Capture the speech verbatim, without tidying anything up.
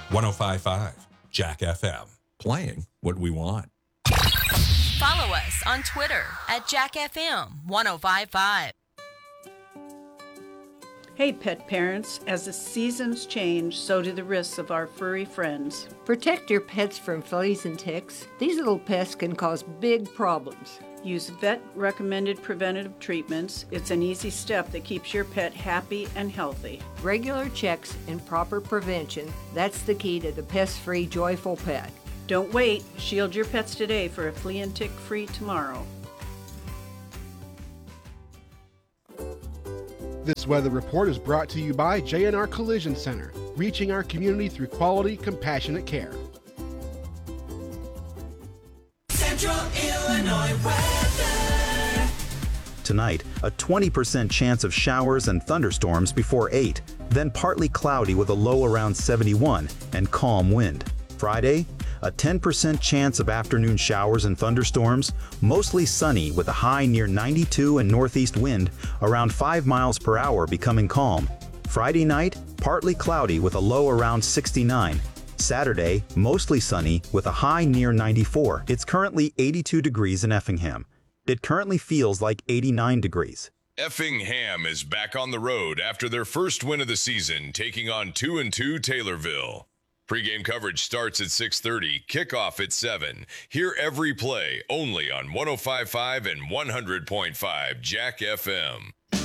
one oh five point five Jack F M. Playing what we want. Follow us on Twitter at Jack F M one oh five point five. Hey pet parents, as the seasons change, so do the risks of our furry friends. Protect your pets from fleas and ticks. These little pests can cause big problems. Use vet-recommended preventative treatments. It's an easy step that keeps your pet happy and healthy. Regular checks and proper prevention, that's the key to the pest-free, joyful pet. Don't wait. Shield your pets today for a flea and tick-free tomorrow. This weather report is brought to you by J and R Collision Center, reaching our community through quality, compassionate care. Central Illinois weather. Tonight, a twenty percent chance of showers and thunderstorms before eight, then partly cloudy with a low around seventy-one and calm wind. Friday, a ten percent chance of afternoon showers and thunderstorms, mostly sunny with a high near ninety-two and northeast wind around five miles per hour becoming calm. Friday night, partly cloudy with a low around sixty-nine. Saturday, mostly sunny with a high near ninety-four. It's currently eighty-two degrees in Effingham. It currently feels like eighty-nine degrees. Effingham is back on the road after their first win of the season, taking on two and two Taylorville. Pre-game coverage starts at six thirty, kickoff at seven. Hear every play only on one oh five point five and one hundred point five Jack F M.